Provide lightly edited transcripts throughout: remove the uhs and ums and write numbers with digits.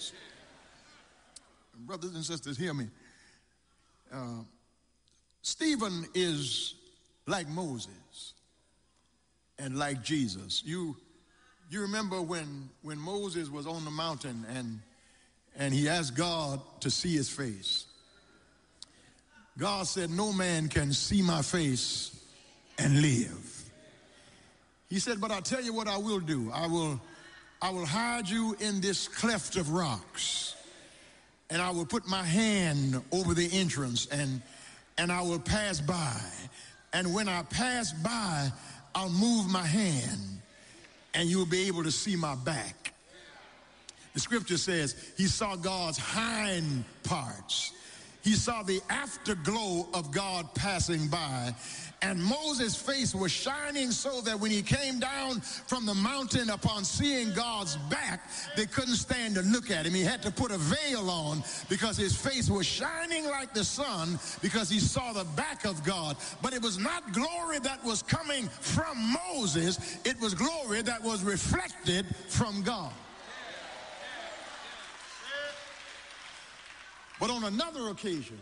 Jesus. Brothers and sisters, hear me. Stephen is like Moses and like Jesus. You remember when Moses was on the mountain and he asked God to see his face. God said, no man can see my face and live. He said, but I'll tell you what I will do. I will hide you in this cleft of rocks, and I will put my hand over the entrance, and I will pass by. And when I pass by, I'll move my hand, and you'll be able to see my back. The scripture says he saw God's hind parts. He saw the afterglow of God passing by. And Moses' face was shining so that when he came down from the mountain upon seeing God's back, they couldn't stand to look at him. He had to put a veil on because his face was shining like the sun because he saw the back of God. But it was not glory that was coming from Moses. It was glory that was reflected from God. But on another occasion,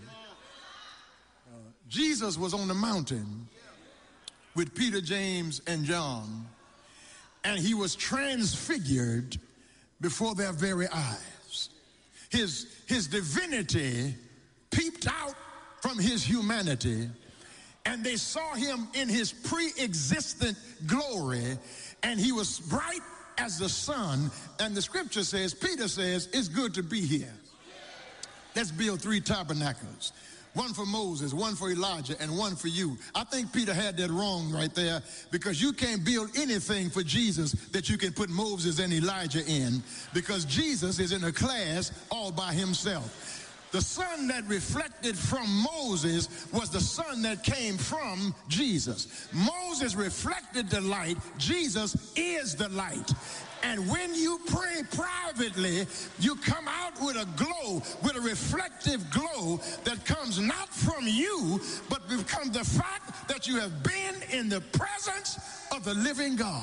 Jesus was on the mountain with Peter, James, and John, and he was transfigured before their very eyes. His divinity peeped out from his humanity, and they saw him in his pre-existent glory, and he was bright as the sun. And the scripture says, Peter says, it's good to be here. Let's build 3 tabernacles. One for Moses, one for Elijah, and one for you. I think Peter had that wrong right there, because you can't build anything for Jesus that you can put Moses and Elijah in, because Jesus is in a class all by himself. The sun that reflected from Moses was the sun that came from Jesus. Moses reflected the light. Jesus is the light. And when you pray privately, you come out with a glow, with a reflective glow that comes not from you, but from the fact that you have been in the presence of the living God.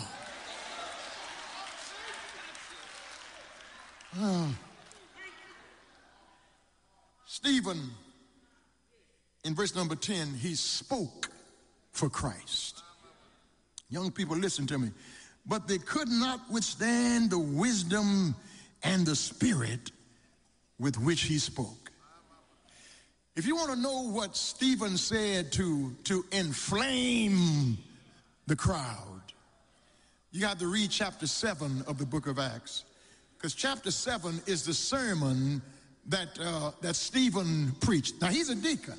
Stephen, in verse number 10, he spoke for Christ. Young people, listen to me. But they could not withstand the wisdom and the spirit with which he spoke. If you want to know what Stephen said to inflame the crowd, you have to read chapter 7 of the book of Acts, because chapter 7 is the sermon that Stephen preached. Now, he's a deacon.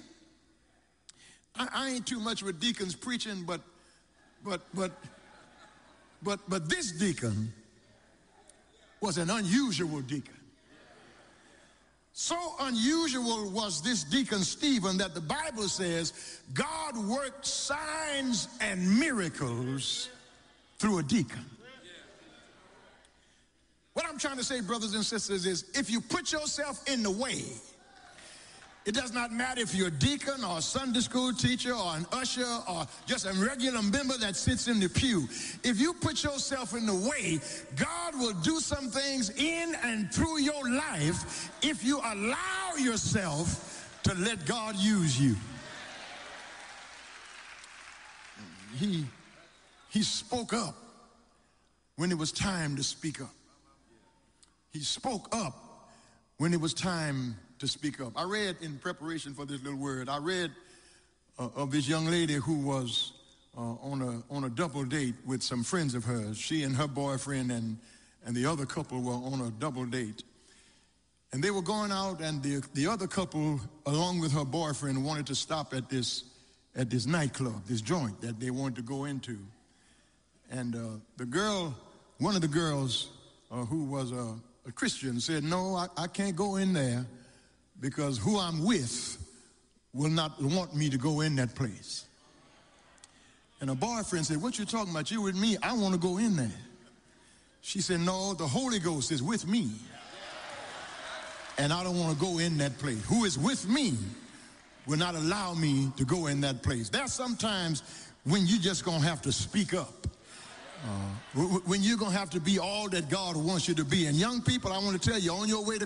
I ain't too much with deacons preaching, but this deacon was an unusual deacon. So unusual was this deacon Stephen that the Bible says God worked signs and miracles through a deacon. What I'm trying to say, brothers and sisters, is if you put yourself in the way, it does not matter if you're a deacon or a Sunday school teacher or an usher or just a regular member that sits in the pew. If you put yourself in the way, God will do some things in and through your life if you allow yourself to let God use you. He spoke up when it was time to speak up. He spoke up when it was time to speak up. I read, in preparation for this little word, I read of this young lady who was on a double date with some friends of hers. She and her boyfriend and the other couple were on a double date. And they were going out, and the other couple, along with her boyfriend, wanted to stop at this nightclub, this joint that they wanted to go into. And one of the girls who was a Christian said, no, I can't go in there because who I'm with will not want me to go in that place. And her boyfriend said, what you talking about? You with me? I want to go in there. She said, no, the Holy Ghost is with me, and I don't want to go in that place. Who is with me will not allow me to go in that place. There's sometimes when you just going to have to speak up. When you're going to have to be all that God wants you to be. And young people, I want to tell you, on your way to